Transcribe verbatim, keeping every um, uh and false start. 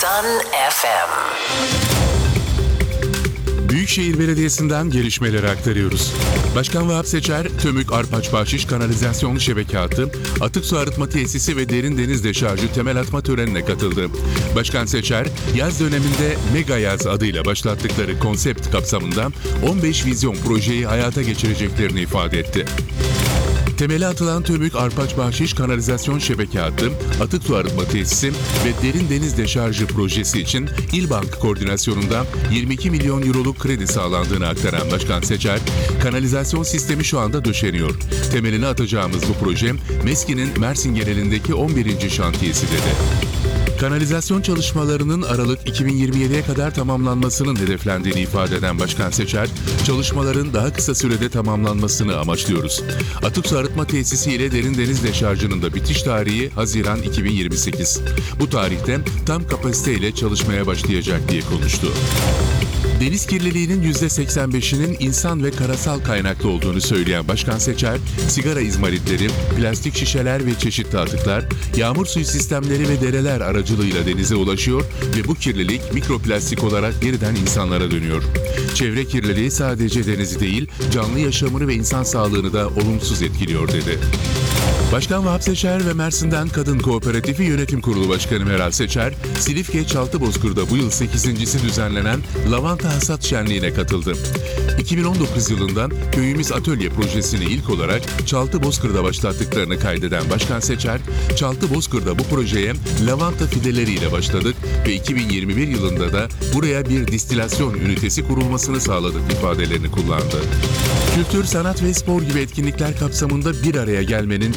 Sun F M. Büyükşehir Belediyesi'nden gelişmeleri aktarıyoruz. Başkan Vahap Seçer, Tömük Arpaç Bahşiş Kanalizasyon Şebekatı, Atık Su Arıtma Tesisi ve Derin Deniz Deşarjı temel atma törenine katıldı. Başkan Seçer, yaz döneminde Mega Yaz adıyla başlattıkları konsept kapsamında on beş vizyon projeyi hayata geçireceklerini ifade etti. Temeli atılan Tömük Arpaç Bahşiş Kanalizasyon Şebekatı, Atık Su Arıtma Tesisi ve Derin Deniz Deşarjı projesi için İlbank koordinasyonunda yirmi iki milyon euroluk kredi sağlandığını aktaran Başkan Seçer, kanalizasyon sistemi şu anda döşeniyor. Temelini atacağımız bu proje, MESKİ'nin Mersin genelindeki on birinci şantiyesi dedi. Kanalizasyon çalışmalarının Aralık iki bin yirmi yediye kadar tamamlanmasının hedeflendiğini ifade eden Başkan Seçer, çalışmaların daha kısa sürede tamamlanmasını amaçlıyoruz. Atık su arıtma tesisi ile derin deniz deşarjının da bitiş tarihi Haziran iki bin yirmi sekiz. Bu tarihte tam kapasiteyle çalışmaya başlayacak diye konuştu. Deniz kirliliğinin yüzde seksen beşinin insan ve karasal kaynaklı olduğunu söyleyen Başkan Seçer, sigara izmaritleri, plastik şişeler ve çeşitli atıklar, yağmur suyu sistemleri ve dereler aracılığıyla denize ulaşıyor ve bu kirlilik mikroplastik olarak yeniden insanlara dönüyor. Çevre kirliliği sadece denizi değil, canlı yaşamını ve insan sağlığını da olumsuz etkiliyor dedi. Başkan Vahap Seçer ve Mersin'den Kadın Kooperatifi Yönetim Kurulu Başkanı Meral Seçer, Silifke Çaltıbozkır'da bu yıl sekizincisi düzenlenen Lavanta Hasat Şenliği'ne katıldı. iki bin on dokuz yılında Köyümüz Atölye projesini ilk olarak Çaltıbozkır'da başlattıklarını kaydeden Başkan Seçer, Çaltıbozkır'da bu projeye lavanta fideleriyle başladık ve iki bin yirmi bir yılında da buraya bir distilasyon ünitesi kurulmasını sağladık ifadelerini kullandı. Kültür, sanat ve spor gibi etkinlikler kapsamında bir araya gelmenin